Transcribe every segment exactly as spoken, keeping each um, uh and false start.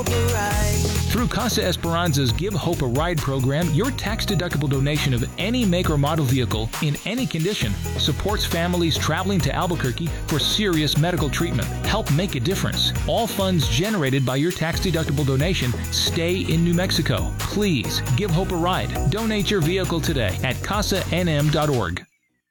Hope a Ride. Through Casa Esperanza's Give Hope a Ride program, your tax-deductible donation of any make or model vehicle in any condition supports families traveling to Albuquerque for serious medical treatment. Help make a difference. All funds generated by your tax-deductible donation stay in New Mexico. Please give Hope a ride. Donate your vehicle today at casa n m dot org.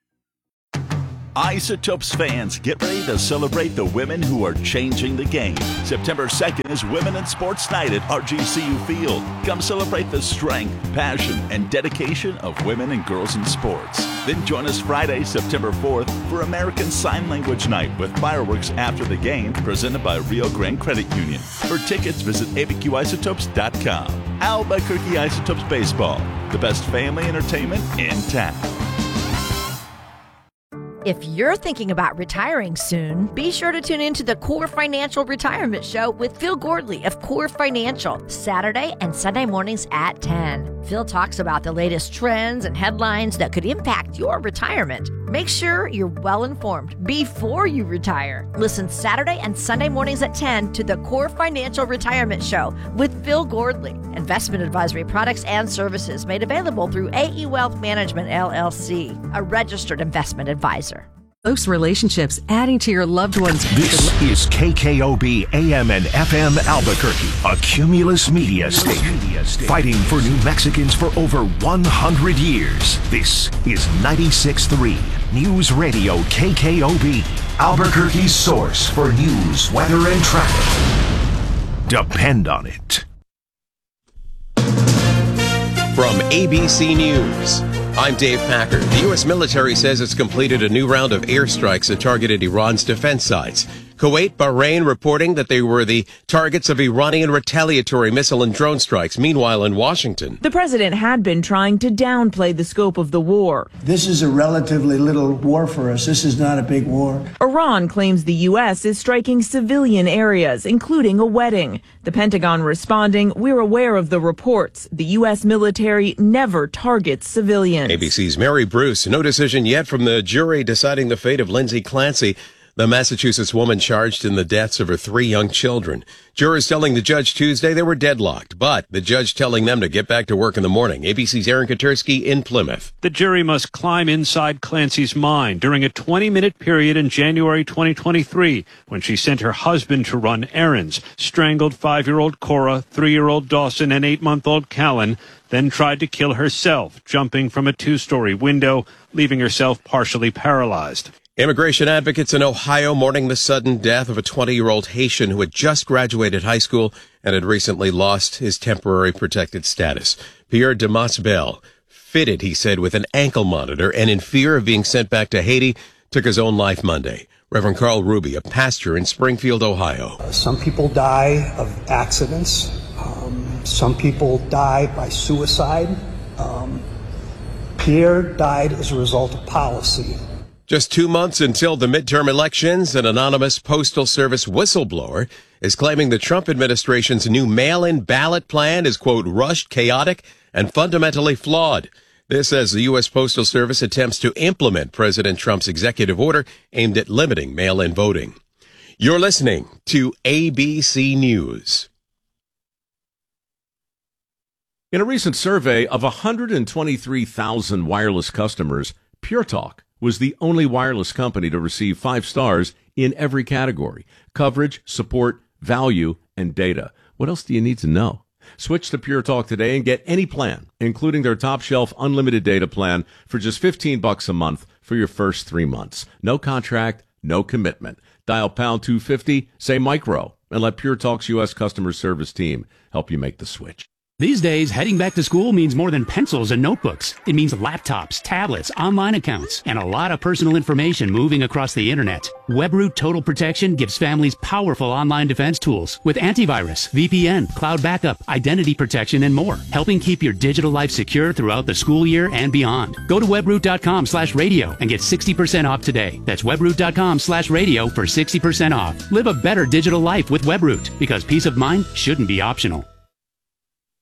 Isotopes fans, get ready to celebrate the women who are changing the game. September second is Women in Sports Night at R G C U Field. Come celebrate the strength, passion, and dedication of women and girls in sports. Then join us Friday, September fourth for American Sign Language Night with fireworks after the game presented by Rio Grande Credit Union. For tickets, visit a b q isotopes dot com. Albuquerque Isotopes Baseball, the best family entertainment in town. If you're thinking about retiring soon, be sure to tune into the Core Financial Retirement Show with Phil Gordley of Core Financial, Saturday and Sunday mornings at ten. Phil talks about the latest trends and headlines that could impact your retirement. Make sure you're well informed before you retire. Listen Saturday and Sunday mornings at ten to the Core Financial Retirement Show with Phil Gordley. Investment advisory products and services made available through A E Wealth Management, L L C, a registered investment advisor. Close relationships adding to your loved ones. This is K K O B A M and F M Albuquerque, a Cumulus Media station, fighting for New Mexicans for over one hundred years. This is ninety-six point three News Radio K K O B, Albuquerque's source for news, weather, and traffic. Depend on it. From A B C News, I'm Dave Packer. The U S military says it's completed a new round of airstrikes that targeted Iran's defense sites. Kuwait, Bahrain reporting that they were the targets of Iranian retaliatory missile and drone strikes. Meanwhile, in Washington, the president had been trying to downplay the scope of the war. This is a relatively little war for us. This is not a big war. Iran claims the U S is striking civilian areas, including a wedding. The Pentagon responding, we're aware of the reports. The U S military never targets civilians. A B C's Mary Bruce. No decision yet from the jury deciding the fate of Lindsay Clancy, the Massachusetts woman charged in the deaths of her three young children. Jurors telling the judge Tuesday they were deadlocked, but the judge telling them to get back to work in the morning. A B C's Aaron Katersky in Plymouth. The jury must climb inside Clancy's mind during a twenty-minute period in January twenty twenty-three when she sent her husband to run errands, strangled five-year-old Cora, three-year-old Dawson, and eight-month-old Callan, then tried to kill herself, jumping from a two-story window, leaving herself partially paralyzed. Immigration advocates in Ohio mourning the sudden death of a twenty-year-old Haitian who had just graduated high school and had recently lost his temporary protected status. Pierre Demas-Bell, fitted, he said, with an ankle monitor and in fear of being sent back to Haiti, took his own life Monday. Reverend Carl Ruby, a pastor in Springfield, Ohio. Uh, some people die of accidents. Um, some people die by suicide. Um, Pierre died as a result of policy. Just two months until the midterm elections, an anonymous Postal Service whistleblower is claiming the Trump administration's new mail-in ballot plan is, quote, rushed, chaotic, and fundamentally flawed. This as the U S Postal Service attempts to implement President Trump's executive order aimed at limiting mail-in voting. You're listening to A B C News. In a recent survey of one hundred twenty-three thousand wireless customers, Pure Talk was the only wireless company to receive five stars in every category: coverage, support, value, and data. What else do you need to know? Switch to Pure Talk today and get any plan, including their top shelf unlimited data plan, for just fifteen bucks a month for your first three months. No contract, no commitment. Dial pound two fifty, say micro, and let Pure Talk's U S customer service team help you make the switch. These days, heading back to school means more than pencils and notebooks. It means laptops, tablets, online accounts, and a lot of personal information moving across the internet. WebRoot Total Protection gives families powerful online defense tools with antivirus, V P N, cloud backup, identity protection, and more, helping keep your digital life secure throughout the school year and beyond. Go to webroot.com slash radio and get sixty percent off today. That's webroot.com slash radio for sixty percent off. Live a better digital life with WebRoot, because peace of mind shouldn't be optional.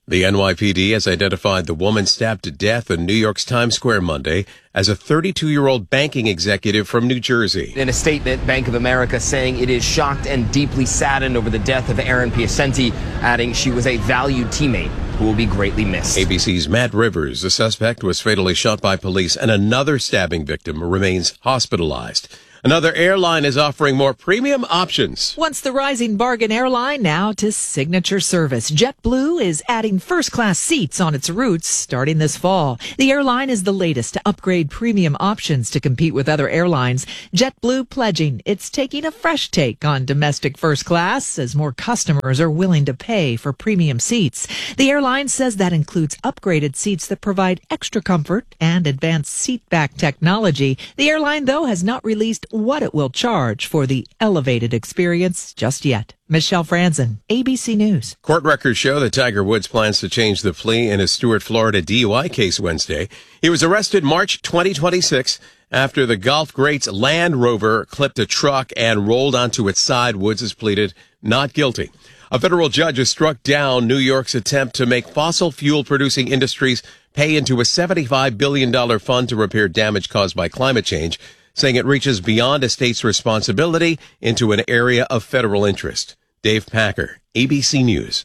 The N Y P D has identified the woman stabbed to death in New York's Times Square Monday as a thirty-two-year-old banking executive from New Jersey. In a statement, Bank of America saying it is shocked and deeply saddened over the death of Erin Piacenti, adding she was a valued teammate who will be greatly missed. A B C's Matt Rivers, the suspect, was fatally shot by police, and another stabbing victim remains hospitalized. Another airline is offering more premium options. Once the rising bargain airline, now to signature service. JetBlue is adding first-class seats on its routes starting this fall. The airline is the latest to upgrade premium options to compete with other airlines. JetBlue pledging it's taking a fresh take on domestic first class as more customers are willing to pay for premium seats. The airline says that includes upgraded seats that provide extra comfort and advanced seat back technology. The airline, though, has not released what it will charge for the elevated experience just yet. Michelle Franzen, A B C News. Court records show that Tiger Woods plans to change the plea in his Stuart, Florida D U I case Wednesday. He was arrested March twenty twenty-six after the golf great's Land Rover clipped a truck and rolled onto its side. Woods has pleaded not guilty. A federal judge has struck down New York's attempt to make fossil fuel producing industries pay into a seventy-five billion dollars fund to repair damage caused by climate change, saying it reaches beyond a state's responsibility into an area of federal interest. Dave Packer, A B C News.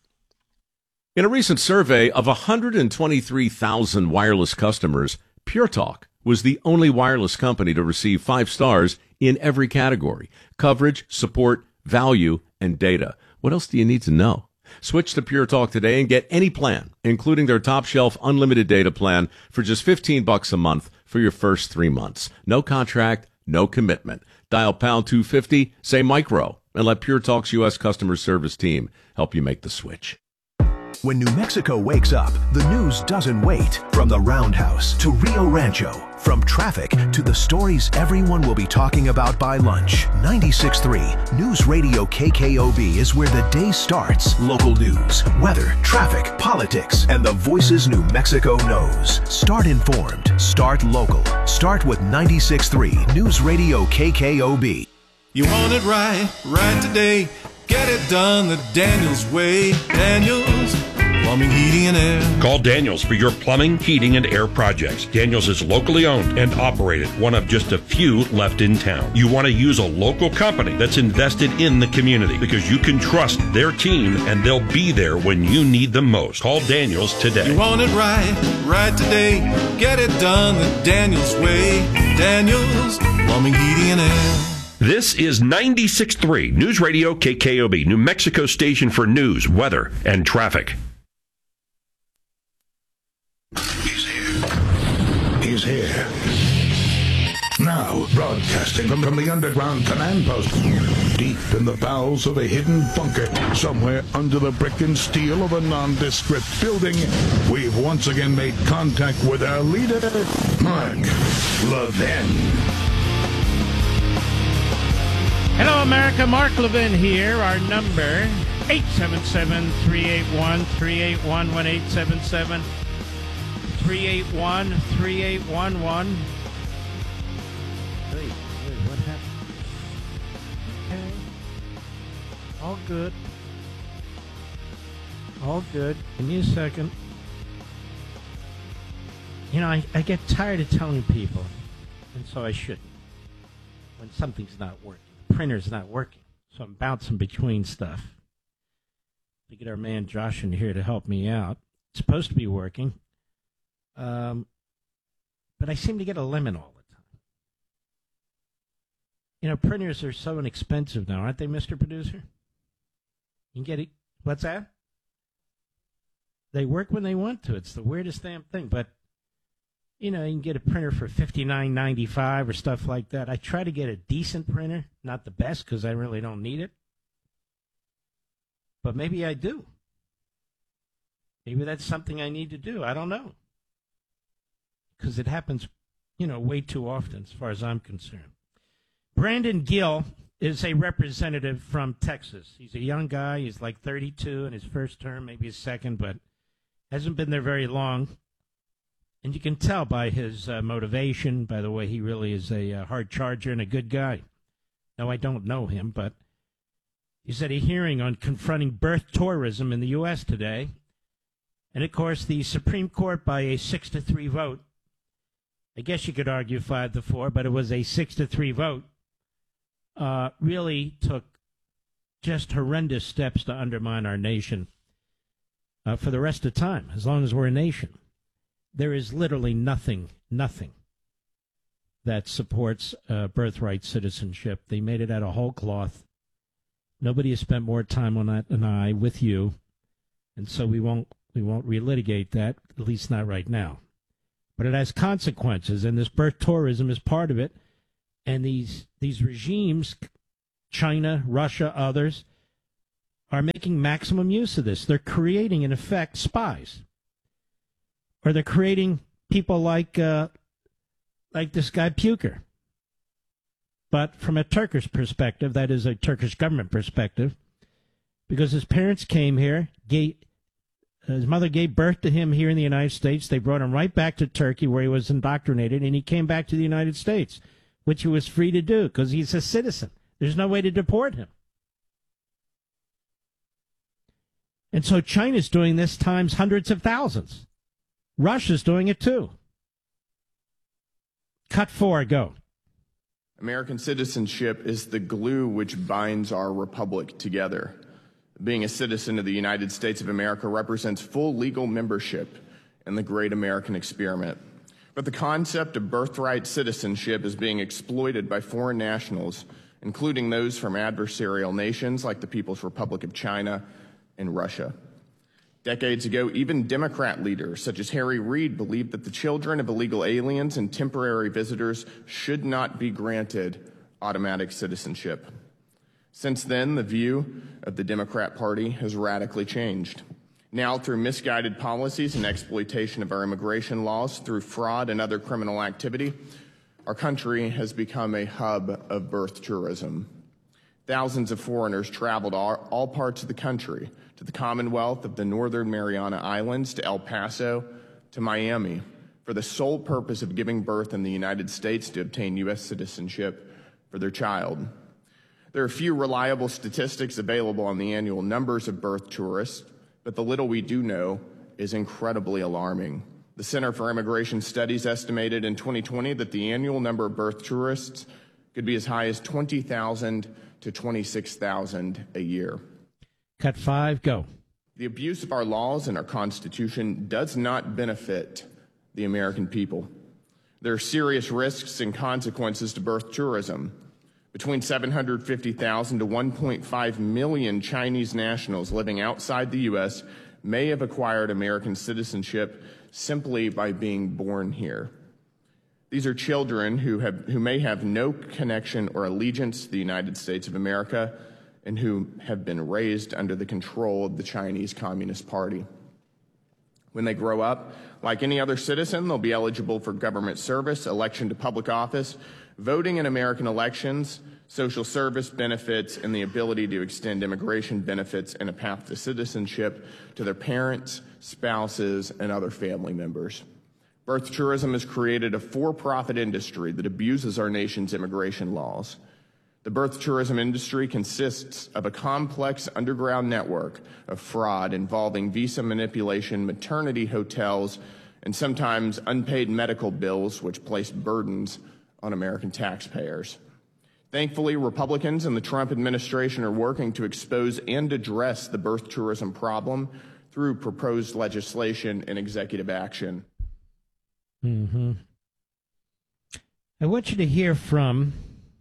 In a recent survey of one hundred twenty-three thousand wireless customers, Pure Talk was the only wireless company to receive five stars in every category: coverage, support, value, and data. What else do you need to know? Switch to Pure Talk today and get any plan, including their top shelf unlimited data plan, for just fifteen bucks a month for your first three months. No contract, no commitment. Dial pound two fifty, say micro, and let Pure Talk's U S customer service team help you make the switch. When New Mexico wakes up, the news doesn't wait. From the Roundhouse to Rio Rancho, from traffic to the stories everyone will be talking about by lunch. ninety-six point three News Radio K K O B is where the day starts. Local news, weather, traffic, politics, and the voices New Mexico knows. Start informed. Start local. Start with ninety-six point three News Radio K K O B. You want it right, right today. Get it done the Daniels way. Daniels Plumbing, Heating, and Air. Call Daniels for your plumbing, heating, and air projects. Daniels is locally owned and operated, one of just a few left in town. You want to use a local company that's invested in the community because you can trust their team and they'll be there when you need them most. Call Daniels today. You want it right, right today. Get it done the Daniels way. Daniels Plumbing, Heating, and Air. This is ninety-six point three News Radio K K O B, New Mexico station for news, weather, and traffic. He's here. He's here. Now, broadcasting from, from the underground command post, deep in the bowels of a hidden bunker, somewhere under the brick and steel of a nondescript building, we've once again made contact with our leader, Mark Levin. Hello, America. Mark Levin here. Our number, eight seven seven, three eight one, three eight one one, eight seven seven, three eight one, three eight one one. Wait, wait, what happened? Okay. All good. All good. Give me a second. You know, I, I get tired of telling people, and so I shouldn't, when something's not working. Printer's not working, so I'm bouncing between stuff. To get our man Josh in here to help me out. It's supposed to be working, um, but I seem to get a lemon all the time. You know, printers are so inexpensive now, aren't they, Mister Producer? You can get it. What's that? They work when they want to. It's the weirdest damn thing, but you know, you can get a printer for fifty-nine ninety-five or stuff like that. I try to get a decent printer, not the best because I really don't need it. But maybe I do. Maybe that's something I need to do. I don't know. Because it happens, you know, way too often as far as I'm concerned. Brandon Gill is a representative from Texas. He's a young guy. He's like thirty-two in his first term, maybe his second, but hasn't been there very long. And you can tell by his uh, motivation, by the way, he really is a uh, hard charger and a good guy. Now, I don't know him, but he's at a hearing on confronting birth tourism in the U S today. And, of course, the Supreme Court, by a six to three vote, I guess you could argue five to four, but it was a six to three vote, uh, really took just horrendous steps to undermine our nation uh, for the rest of time, as long as we're a nation. There is literally nothing, nothing that supports uh, birthright citizenship. They made it out of whole cloth. Nobody has spent more time on that than I with you, and so we won't we won't relitigate that, at least not right now. But it has consequences, and this birth tourism is part of it. And these these regimes, China, Russia, others, are making maximum use of this. They're creating, in effect, spies, or they're creating people like uh, like this guy Puker. But from a Turkish perspective, that is a Turkish government perspective, because his parents came here, gave, his mother gave birth to him here in the United States. They brought him right back to Turkey where he was indoctrinated, and he came back to the United States, which he was free to do because he's a citizen. There's no way to deport him. And so China's doing this times hundreds of thousands. Russia's doing it too. Cut four, go. American citizenship is the glue which binds our republic together. Being a citizen of the United States of America represents full legal membership in the great American experiment. But the concept of birthright citizenship is being exploited by foreign nationals, including those from adversarial nations like the People's Republic of China and Russia. Decades ago, even Democrat leaders such as Harry Reid believed that the children of illegal aliens and temporary visitors should not be granted automatic citizenship. Since then, the view of the Democrat Party has radically changed. Now, through misguided policies and exploitation of our immigration laws, through fraud and other criminal activity, our country has become a hub of birth tourism. Thousands of foreigners travel to all, all parts of the country, to the Commonwealth of the Northern Mariana Islands, to El Paso, to Miami, for the sole purpose of giving birth in the United States to obtain U S citizenship for their child. There are few reliable statistics available on the annual numbers of birth tourists, but the little we do know is incredibly alarming. The Center for Immigration Studies estimated in twenty twenty that the annual number of birth tourists could be as high as twenty thousand to twenty-six thousand a year. Cut five, go. The abuse of our laws and our Constitution does not benefit the American people. There are serious risks and consequences to birth tourism. Between seven hundred fifty thousand to one point five million Chinese nationals living outside the U S may have acquired American citizenship simply by being born here. These are children who, have, who may have no connection or allegiance to the United States of America and who have been raised under the control of the Chinese Communist Party. When they grow up, like any other citizen, they'll be eligible for government service, election to public office, voting in American elections, social service benefits, and the ability to extend immigration benefits and a path to citizenship to their parents, spouses, and other family members. Birth tourism has created a for-profit industry that abuses our nation's immigration laws. The birth tourism industry consists of a complex underground network of fraud involving visa manipulation, maternity hotels, and sometimes unpaid medical bills, which place burdens on American taxpayers. Thankfully, Republicans and the Trump administration are working to expose and address the birth tourism problem through proposed legislation and executive action. Mm-hmm. I want you to hear from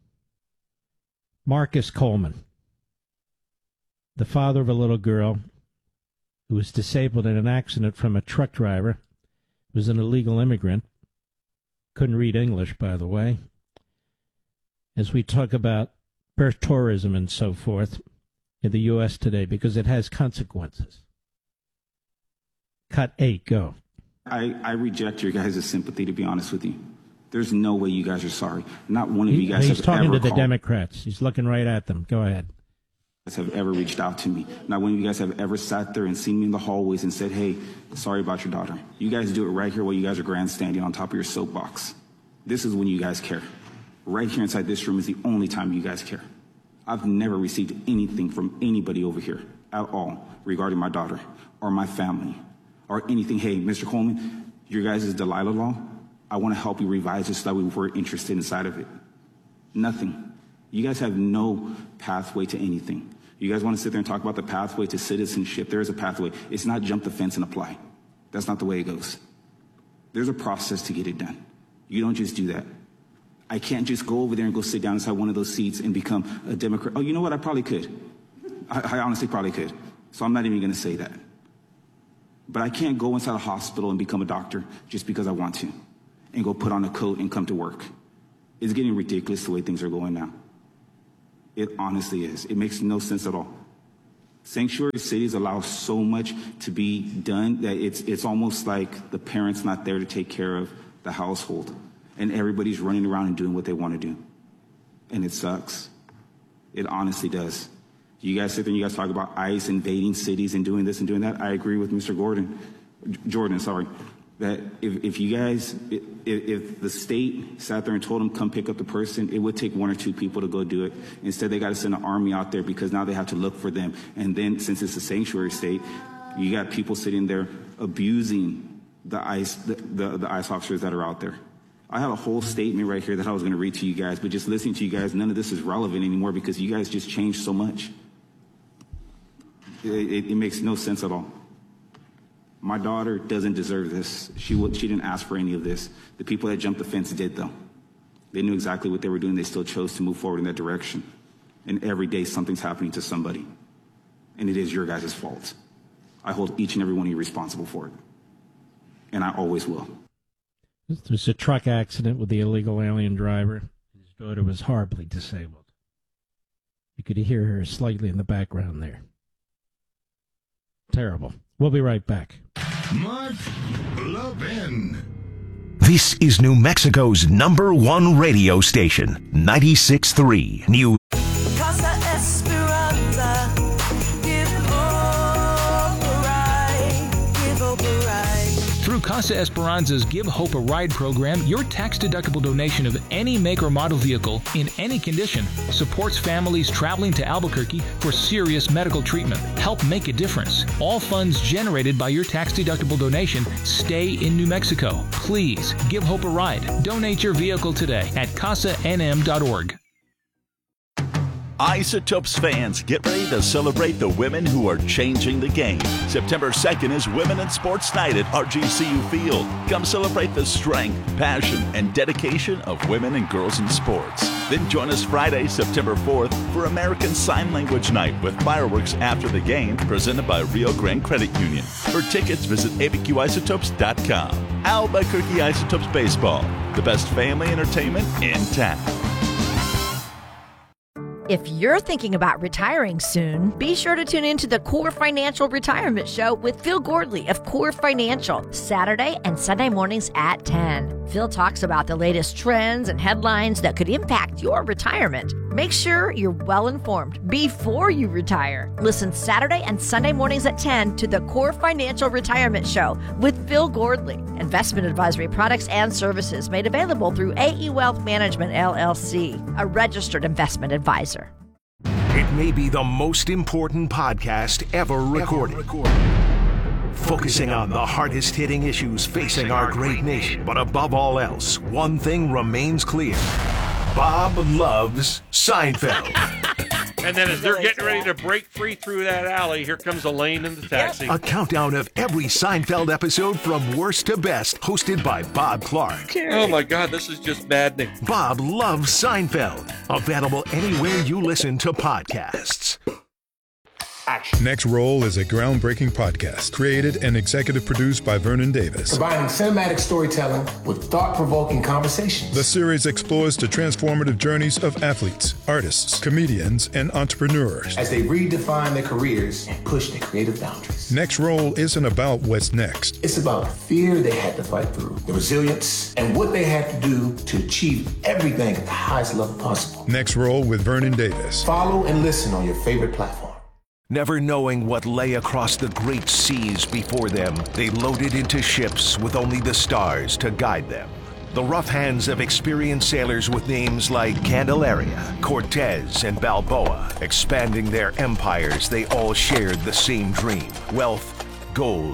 Marcus Coleman, the father of a little girl who was disabled in an accident from a truck driver, was an illegal immigrant, couldn't read English, by the way, as we talk about birth tourism and so forth in the U S today, because it has consequences. Cut eight, go. I, I reject your guys' sympathy, to be honest with you. There's no way you guys are sorry. Not one of He, you guys he's have talking ever to the called. Democrats. He's looking right at them. Go ahead. Have ever reached out to me. Not one of you guys have ever sat there and seen me in the hallways and said, hey, sorry about your daughter. You guys do it right here while you guys are grandstanding on top of your soapbox. This is when you guys care. Right here inside this room is the only time you guys care. I've never received anything from anybody over here at all regarding my daughter or my family. or anything. Hey, Mister Coleman, your guys' Delilah law, I want to help you revise this so that we were interested inside of it. Nothing. You guys have no pathway to anything. You guys want to sit there and talk about the pathway to citizenship. There is a pathway. It's not jump the fence and apply. That's not the way it goes. There's a process to get it done. You don't just do that. I can't just go over there and go sit down inside one of those seats and become a Democrat. Oh, you know what? I probably could. I, I honestly probably could. So I'm not even going to say that. But I can't go inside a hospital and become a doctor just because I want to and go put on a coat and come to work. It's getting ridiculous the way things are going now. It honestly is. It makes no sense at all. Sanctuary cities allow so much to be done that it's it's almost like the parents not there to take care of the household, and everybody's running around and doing what they want to do. And it sucks. It honestly does. You guys sit there and you guys talk about ICE invading cities and doing this and doing that. I agree with Mister Gordon, Jordan, sorry, that if, if you guys, if, if the state sat there and told them come pick up the person, it would take one or two people to go do it. Instead, they got to send an army out there because now they have to look for them. And then since it's a sanctuary state, you got people sitting there abusing the ICE, the, the, the ICE officers that are out there. I have a whole statement right here that I was going to read to you guys, but just listening to you guys, none of this is relevant anymore because you guys just changed so much. It, it, it makes no sense at all. My daughter doesn't deserve this. She, she didn't ask for any of this. The people that jumped the fence did, though. They knew exactly what they were doing. They still chose to move forward in that direction. And every day something's happening to somebody. And it is your guys' fault. I hold each and every one of you responsible for it. And I always will. There's a truck accident with the illegal alien driver. His daughter was horribly disabled. You could hear her slightly in the background there. Terrible. We'll be right back. Mark Levin. This is New Mexico's number one radio station, ninety-six point three New. Casa Esperanza, give hope a ride, give hope a ride. Through Casa Esperanza's Give Hope a Ride program, your tax-deductible donation of any make or model vehicle in any condition supports families traveling to Albuquerque for serious medical treatment. Help make a difference. All funds generated by your tax-deductible donation stay in New Mexico. Please give Hope a ride. Donate your vehicle today at casa n m dot org. Isotopes fans, get ready to celebrate the women who are changing the game. September second is Women in Sports Night at R G C U Field. Come celebrate the strength, passion, and dedication of women and girls in sports. Then join us Friday, September fourth for American Sign Language Night with fireworks after the game presented by Rio Grande Credit Union. For tickets, visit A B Q isotopes dot com. Albuquerque Isotopes Baseball, the best family entertainment in town. If you're thinking about retiring soon, be sure to tune into the Core Financial Retirement Show with Phil Gordley of Core Financial, Saturday and Sunday mornings at ten. Phil talks about the latest trends and headlines that could impact your retirement. Make sure you're well informed before you retire. Listen Saturday and Sunday mornings at ten to the Core Financial Retirement Show with Phil Gordley. Investment advisory products and services made available through A E Wealth Management, L L C, a registered investment advisor. It may be the most important podcast ever recorded. Ever recorded. Focusing on the hardest hitting issues facing our great nation. But above all else, one thing remains clear. Bob loves Seinfeld. And then as they're getting ready to break free through that alley, here comes Elaine in the taxi. A countdown of every Seinfeld episode from worst to best, hosted by Bob Clark. Oh my God, this is just maddening. Bob loves Seinfeld. Available anywhere you listen to podcasts. Action. Next Roll is a groundbreaking podcast created and executive produced by Vernon Davis. Combining cinematic storytelling with thought-provoking conversations. The series explores the transformative journeys of athletes, artists, comedians, and entrepreneurs as they redefine their careers and push their creative boundaries. Next Roll isn't about what's next. It's about the fear they had to fight through, the resilience, and what they had to do to achieve everything at the highest level possible. Next Roll with Vernon Davis. Follow and listen on your favorite platform. Never knowing what lay across the great seas before them, they loaded into ships with only the stars to guide them. The rough hands of experienced sailors with names like Candelaria, Cortez, and Balboa. Expanding their empires, they all shared the same dream: wealth, gold,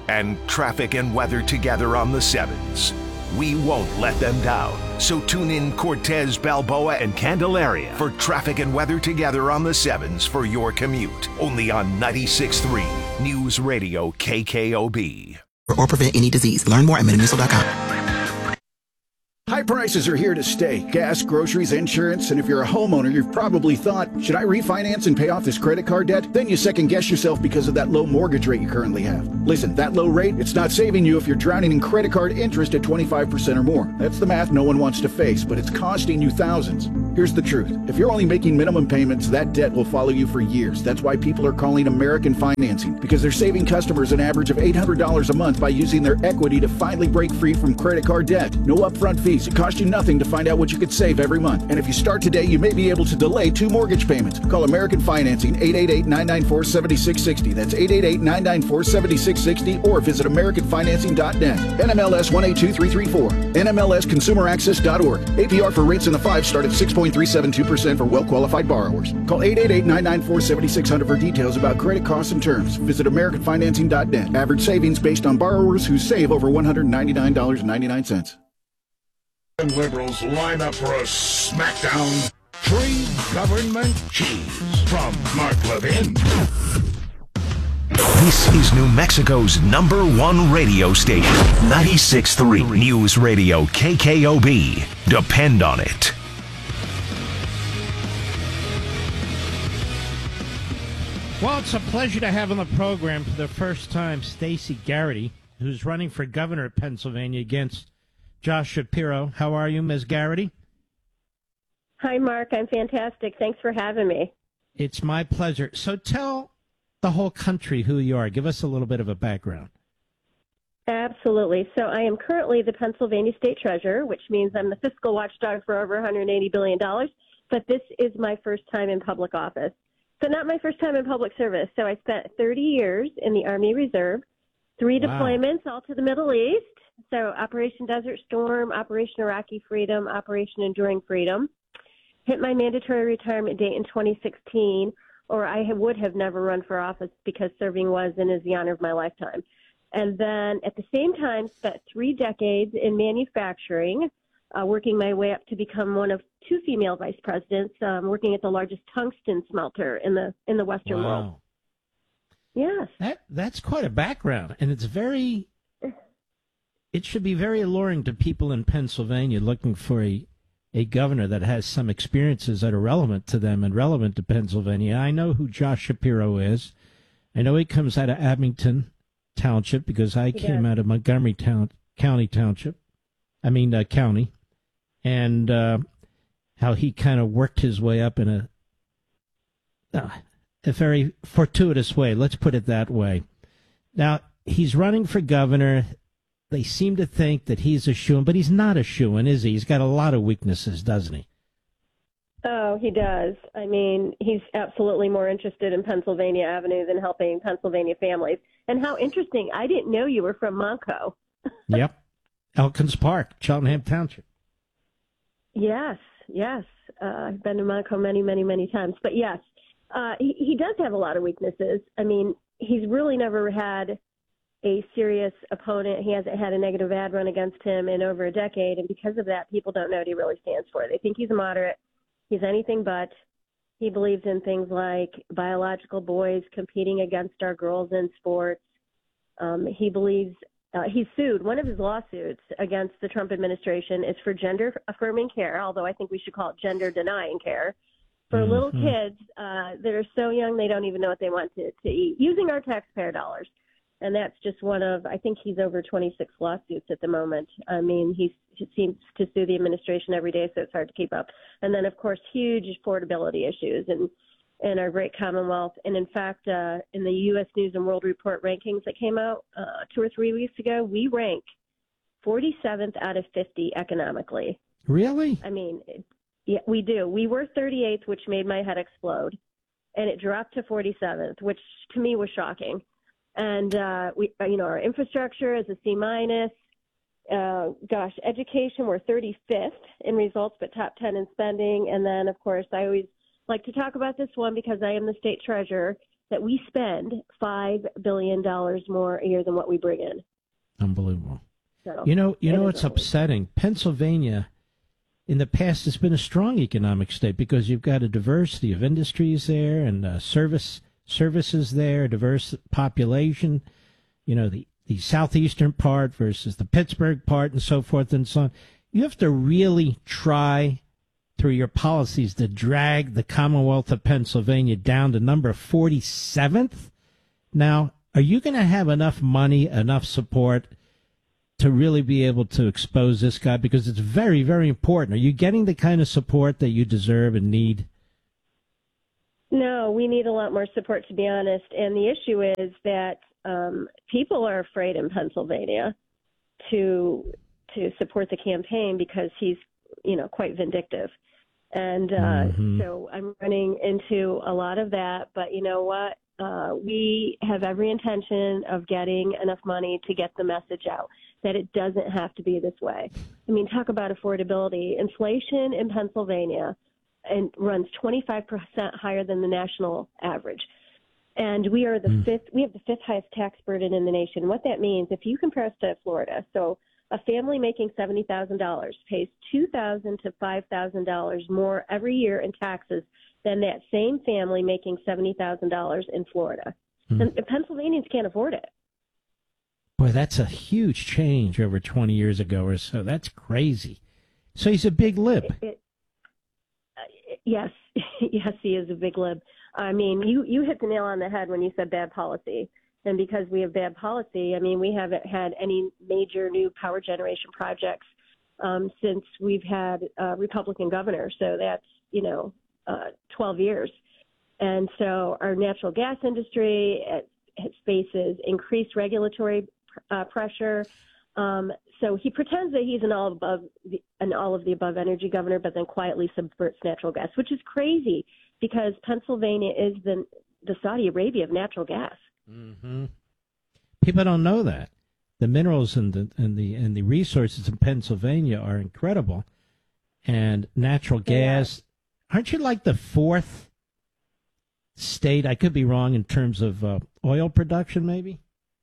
and traffic and weather together on the sevens. We won't let them down. So tune in Cortez, Balboa, and Candelaria for traffic and weather together on the sevens for your commute. Only on ninety-six point three News Radio K K O B. Or prevent any disease. Learn more at metamucil dot com. High prices are here to stay. Gas, groceries, insurance, and if you're a homeowner, you've probably thought, should I refinance and pay off this credit card debt? Then you second guess yourself because of that low mortgage rate you currently have. Listen, that low rate, it's not saving you if you're drowning in credit card interest at twenty-five percent or more. That's the math no one wants to face, but it's costing you thousands. Here's the truth. If you're only making minimum payments, that debt will follow you for years. That's why people are calling American Financing, because they're saving customers an average of eight hundred dollars a month by using their equity to finally break free from credit card debt. No upfront fees. It costs you nothing to find out what you could save every month. And if you start today, you may be able to delay two mortgage payments. Call American Financing, eight eight eight, nine nine four, seven six six zero. That's eight eight eight, nine nine four, seven six six zero, or visit american financing dot net. N M L S one eight two three three four. N M L S consumer access dot org. A P R for rates in the five start at six point three seven two percent for well-qualified borrowers. Call eight eight eight, nine nine four, seven six zero zero for details about credit costs and terms. Visit american financing dot net. Average savings based on borrowers who save over one hundred ninety-nine dollars and ninety-nine cents. Liberals line up for a smackdown. Trade government cheese from Mark Levin. This is New Mexico's number one radio station, ninety-six point three News Radio K K O B. Depend on it. Well, it's a pleasure to have on the program for the first time Stacey Garrity, who's running for governor of Pennsylvania against Josh Shapiro. How are you, Miz Garrity? Hi, Mark. I'm fantastic. Thanks for having me. It's my pleasure. So tell the whole country who you are. Give us a little bit of a background. Absolutely. So I am currently the Pennsylvania State Treasurer, which means I'm the fiscal watchdog for over one hundred eighty billion dollars. But this is my first time in public office. So not my first time in public service. So I spent thirty years in the Army Reserve, three wow. deployments, all to the Middle East. So Operation Desert Storm, Operation Iraqi Freedom, Operation Enduring Freedom. Hit my mandatory retirement date in twenty sixteen, or I would have never run for office because serving was and is the honor of my lifetime. And then at the same time, spent three decades in manufacturing, uh, working my way up to become one of two female vice presidents, um, working at the largest tungsten smelter in the in the Western wow. world. Yes. That, that's quite a background, and it's very... It should be very alluring to people in Pennsylvania looking for a, a governor that has some experiences that are relevant to them and relevant to Pennsylvania. I know who Josh Shapiro is. I know he comes out of Abington Township because I he came does. out of Montgomery town, County Township. I mean, uh, county. And uh, how he kind of worked his way up in a, uh, a very fortuitous way. Let's put it that way. Now, he's running for governor. They seem to think that he's a shoo-in, but he's not a shoo-in, is he? He's got a lot of weaknesses, doesn't he? Oh, he does. I mean, he's absolutely more interested in Pennsylvania Avenue than helping Pennsylvania families. And how interesting. I didn't know you were from Monco. Yep. Elkins Park, Cheltenham Township. Yes, yes. Uh, I've been to Monco many, many, many times. But yes, uh, he, he does have a lot of weaknesses. I mean, he's really never had a serious opponent. He hasn't had a negative ad run against him in over a decade, and because of that, people don't know what he really stands for. They think he's a moderate. He's anything but. He believes in things like biological boys competing against our girls in sports. Um, he believes uh, he's sued. One of his lawsuits against the Trump administration is for gender-affirming care, although I think we should call it gender-denying care, for mm-hmm. little kids uh, that are so young they don't even know what they want to, to eat, using our taxpayer dollars. And that's just one of, I think he's over twenty-six lawsuits at the moment. I mean, he's, he seems to sue the administration every day, so it's hard to keep up. And then, of course, huge affordability issues in, in our great Commonwealth. And, in fact, uh, in the U S News and World Report rankings that came out uh, two or three weeks ago, we rank forty-seventh out of fifty economically. Really? I mean, yeah, we do. We were thirty-eighth, which made my head explode. And it dropped to forty-seventh, which to me was shocking. And, uh, we, you know, our infrastructure is a C minus. Uh, gosh, education, we're thirty-fifth in results, but top ten in spending. And then, of course, I always like to talk about this one because I am the state treasurer. that we spend five billion dollars more a year than what we bring in. Unbelievable. So, You know, you it know, is it's unbelievable. upsetting. Pennsylvania, in the past, has been a strong economic state because you've got a diversity of industries there and uh, service services there, a diverse population. You know, the the southeastern part versus the Pittsburgh part, and so forth and so on. You have to really try through your policies to drag the Commonwealth of Pennsylvania down to number forty-seventh. Now, are you going to have enough money, enough support to really be able to expose this guy? Because it's very, very important. Are you getting the kind of support that you deserve and need? No, we need a lot more support, to be honest. And the issue is that um, people are afraid in Pennsylvania to to support the campaign because he's, you know, quite vindictive. And uh, Mhm. so I'm running into a lot of that. But you know what? Uh, we have every intention of getting enough money to get the message out that it doesn't have to be this way. I mean, talk about affordability. Inflation in Pennsylvania and runs twenty-five percent higher than the national average. And we are the Mm. fifth, we have the fifth highest tax burden in the nation. What that means, if you compare us to Florida, so a family making seventy thousand dollars pays two thousand dollars to five thousand dollars more every year in taxes than that same family making seventy thousand dollars in Florida. Mm. And and Pennsylvanians can't afford it. Boy, that's a huge change over twenty years ago or so. That's crazy. So he's a big lib. It, uh, yes, yes, he is a big lib. I mean, you, you hit the nail on the head when you said bad policy. And because we have bad policy, I mean, we haven't had any major new power generation projects um, since we've had a Republican governor. So that's, you know, uh, twelve years. And so our natural gas industry it, it faces increased regulatory uh, pressure. Um, so he pretends that he's an all above the, an all of the above energy governor, but then quietly subverts natural gas, which is crazy because Pennsylvania is the the Saudi Arabia of natural gas. Mm-hmm. People don't know that the minerals and the and the and the resources in Pennsylvania are incredible, and natural gas. Aren't you like the fourth state? I could be wrong in terms of uh, oil production, maybe.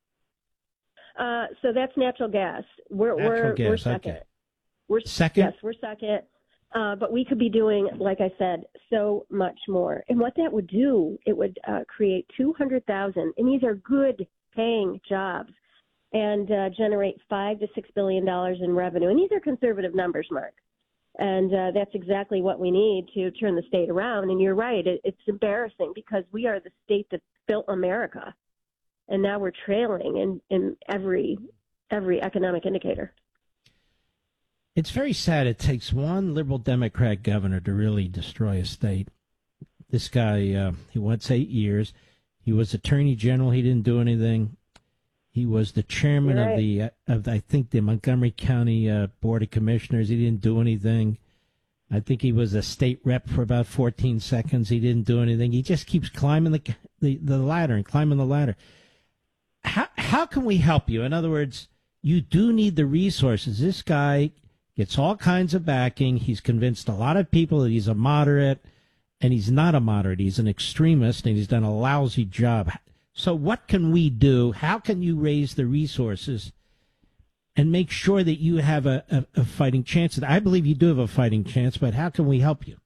Uh, so that's natural gas. We're Natural we're gas, we're second. okay. We're Second? Yes, we're second. Uh, but we could be doing, like I said, so much more. And what that would do, it would uh, create two hundred thousand, and these are good paying jobs, and uh, generate five to six billion dollars in revenue. And these are conservative numbers, Mark. And uh, that's exactly what we need to turn the state around. And you're right, it, it's embarrassing because we are the state that built America, and now we're trailing in, in every every economic indicator. It's very sad. It takes one liberal Democrat governor to really destroy a state. This guy, uh, he wants eight years. He was attorney general. He didn't do anything. He was the chairman You're right. of the, uh, of I think, the Montgomery County uh, Board of Commissioners. He didn't do anything. I think he was a state rep for about fourteen seconds. He didn't do anything. He just keeps climbing the the, the ladder and climbing the ladder. How how can we help you? In other words, you do need the resources. This guy gets all kinds of backing. He's convinced a lot of people that he's a moderate, and he's not a moderate. He's an extremist, and he's done a lousy job. So what can we do? How can you raise the resources and make sure that you have a, a, a fighting chance? I believe you do have a fighting chance, but how can we help you?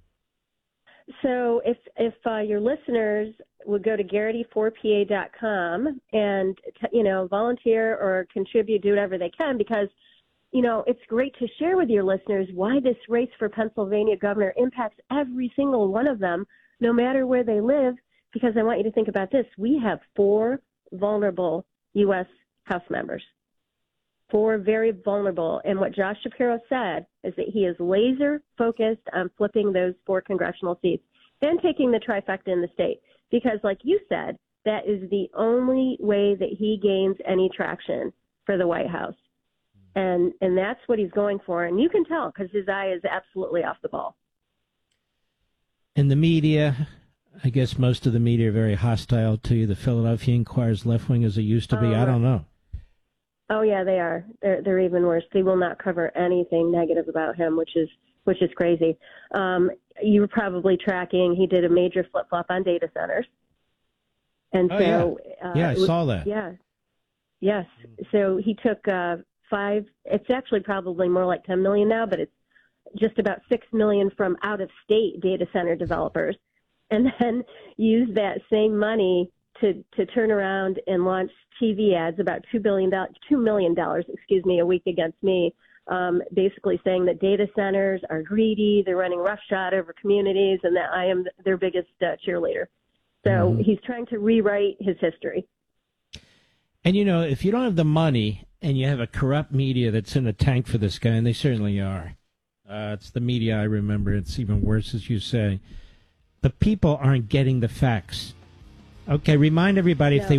So if if uh, your listeners would go to Garrity four P A dot com and, you know, volunteer or contribute, do whatever they can, because you know, it's great to share with your listeners why this race for Pennsylvania governor impacts every single one of them, no matter where they live, because I want you to think about this. We have four vulnerable U S House members, four very vulnerable. And what Josh Shapiro said is that he is laser focused on flipping those four congressional seats and taking the trifecta in the state, because like you said, that is the only way that he gains any traction for the White House. And and that's what he's going for. And you can tell because his eye is absolutely off the ball. In the media, I guess most of the media are very hostile to you. The Philadelphia Inquirer's left wing as it used to be. Oh, I don't know. Oh, yeah, they are. They're, they're even worse. They will not cover anything negative about him, which is which is crazy. Um, you were probably tracking, he did a major flip-flop on data centers. And Oh, so, yeah. uh, Yeah, I it was- saw that. Yeah, yes. So he took uh, five. It's actually probably more like ten million now, but it's just about six million from out-of-state data center developers, and then used that same money to to turn around and launch T V ads, about two billion dollars, two million dollars, excuse me, a week against me. Um, basically saying that data centers are greedy, they're running roughshod over communities, and that I am their biggest uh, cheerleader. So Mhm. he's trying to rewrite his history. And, you know, if you don't have the money and you have a corrupt media that's in the tank for this guy, and they certainly are, uh, it's the media I remember, it's even worse, as you say, the people aren't getting the facts. Okay, remind everybody if No. they